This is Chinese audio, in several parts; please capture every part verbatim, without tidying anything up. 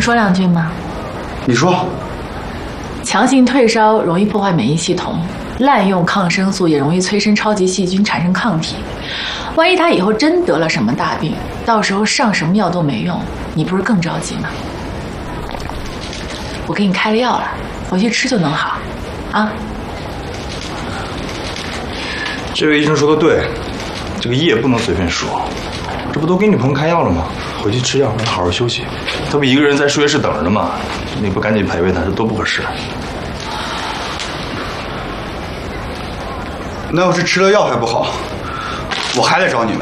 说两句吗？ 你说。 强行退烧容易破坏免疫系统，滥用抗生素也容易催生超级细菌产生抗体。万一他以后真得了什么大病，到时候上什么药都没用，你不是更着急吗？我给你开了药了，回去吃就能好，啊。 这位医生说的对，这个夜不能随便说。这不都给女朋友开药了吗？回去吃药，让她好好休息。她不一个人在输液室等着呢吗？你不赶紧陪陪她，这多不合适。 那要是吃了药还不好，我还得找你们。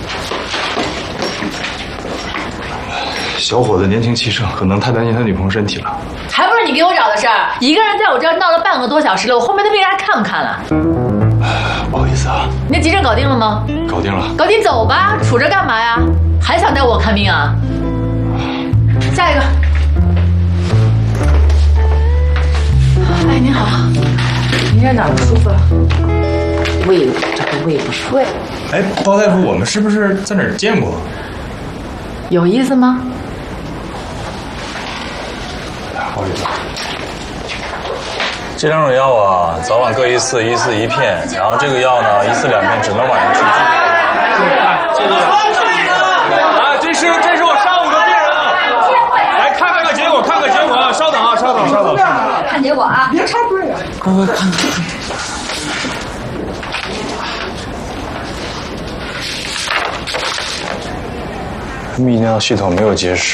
小伙子年轻气盛，可能太担心他女朋友身体了。 还不是你给我找的事儿？一个人在我这儿闹了半个多小时了，我后面的病人还看不看了？ 不好意思啊。 你的急诊搞定了吗？ 搞定了。 搞定走吧，杵着干嘛呀？还想带我看病啊？下一个。哎，您好，您这哪不舒服啊？胃，这个胃不舒服。 哎，包大夫，我们是不是在哪儿见过？ 有意思吗？ 不好意思。 这两种药啊，早晚各一次，一次一片。然后这个药呢，一次两片，只能晚上吃。 这个啊，这是这是我上午的病人啊，来看看个结果，看看结果啊，稍等啊，稍等，稍等，稍等。 看结果啊， 别插队啊！ 快快看看。泌尿系统没有结石。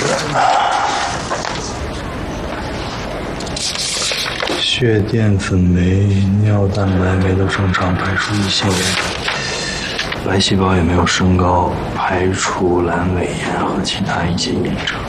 血淀粉酶、尿蛋白酶都正常，排出胰腺炎，白细胞也没有升高，排除阑尾炎和其他一些炎症。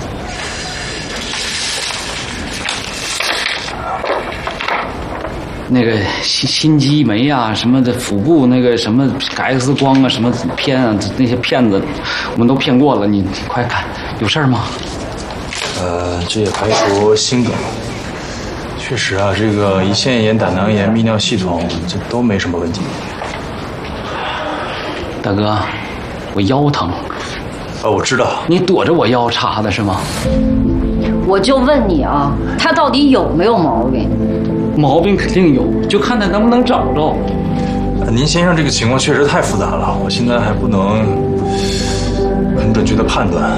那个心心肌酶啊，什么的，腹部那个什么 X 光啊，什么片啊，那些片子我们都骗过了，你你快看，有事儿吗？ 呃，这也排除心梗。确实啊，这个胰腺炎、胆囊炎、泌尿系统这都没什么问题。 大哥，我腰疼。 啊，我知道。你躲着我腰插的是吗？ 我就问你啊，他到底有没有毛病？ 毛病肯定有，就看他能不能找着。 您先生这个情况确实太复杂了，我现在还不能很准确的判断。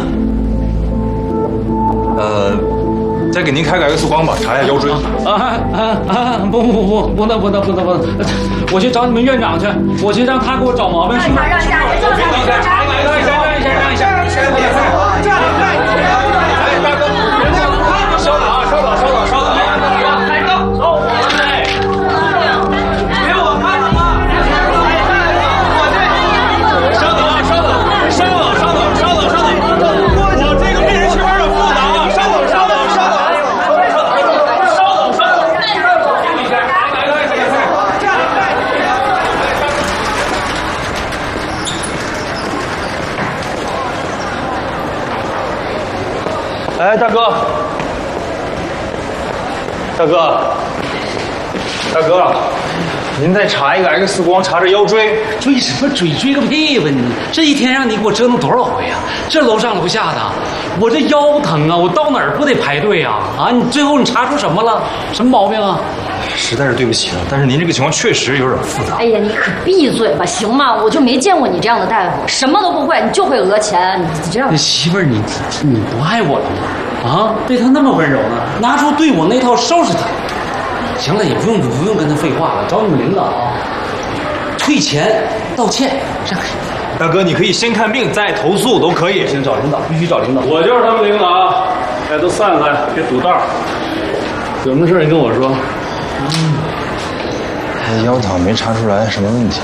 呃，再给您开个 X 光吧，查一下腰椎。 啊啊啊！不不不不能不能不能不能！我去找你们院长去，我去让他给我找毛病。让一下，让一下，让一下，让一下，让一下，让一下，让一下，让一下，让一下。 哎，大哥，稍等啊，稍等，稍等，稍等啊！开刀，走。哎，给我看看吧。稍等啊，稍等，稍等，稍等，稍等，稍等。我这个病人情况有点复杂啊，稍等，稍等，稍等，稍等，稍等，稍等。哎，大哥，大哥，大哥，您再查一个 X 光，查查腰椎。 追什么追？追个屁吧你！这一天让你给我折腾多少回呀、啊？这楼上楼下的，我这腰疼啊，我到哪儿不得排队啊？啊，你最后你查出什么了？什么毛病啊？ 实在是对不起了，但是您这个情况确实有点复杂。 哎呀，你可闭嘴吧，行吗？我就没见过你这样的大夫，什么都不会，你就会讹钱，你这样。 媳妇儿，你你不爱我了吗？啊，对他那么温柔呢，拿出对我那套收拾他。行了，也不用不用跟他废话了，找你们领导啊，退钱道歉，让开。 大哥，你可以先看病再投诉，都可以。 先找领导，必须找领导。 我就是他们领导啊！大家都散开，别堵道。有什么事你跟我说。 嗯，腰疼没查出来什么问题。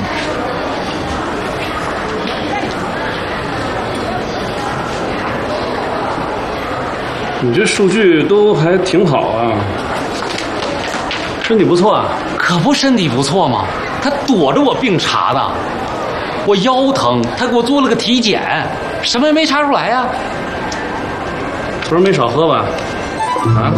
你这数据都还挺好啊，身体不错啊。 可不身体不错吗？他躲着我病查的，我腰疼，他给我做了个体检，什么也没查出来呀、啊。 昨儿没少喝吧？啊？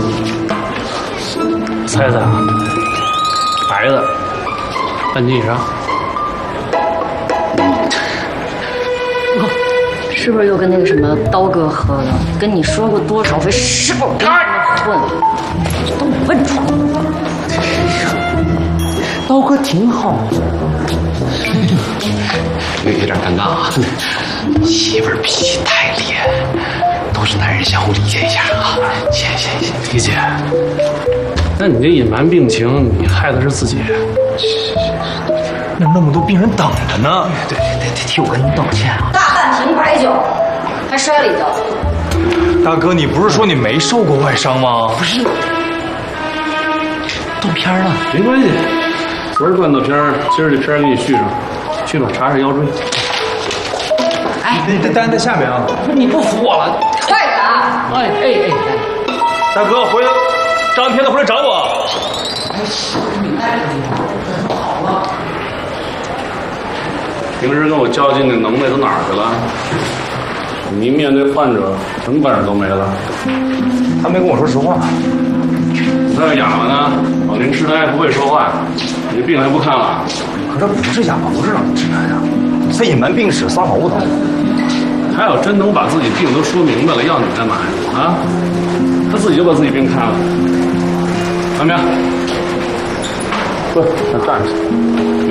猜猜，白的，半斤以上。 是不是又跟那个什么刀哥喝了？跟你说过多少回，是否跟他们混？都没问出来。 刀哥挺好的， 有有点尴尬啊。媳妇儿脾气太烈，都是男人相互理解一下啊。谢谢谢谢， 理解。那你这隐瞒病情，你害的是自己。 那那么多病人等着呢。 对对对，得替我跟您道歉啊。 大半瓶白酒，还摔了一跤。 大哥，你不是说你没受过外伤吗？ 不是，断片了。 没关系，昨儿断的片儿，今儿这片儿给你续上，去吧，查查腰椎。 哎， 那单在下面啊。 你不服我了？ 快点啊！ 哎哎哎哎！ 大哥，回来，张天的回来找我。 平时跟我较劲的能耐都哪儿去了？你一面对患者，什么本事都没了。 他没跟我说实话。 你那哑巴呢？老年痴呆不会说话，你病还不看了？ 可这不是哑巴，不是老年痴呆呀，他隐瞒病史，撒谎误导。 他要真能把自己病都说明白了，要你干嘛呀？啊？他自己就把自己病看了。怎么样？不，那站着。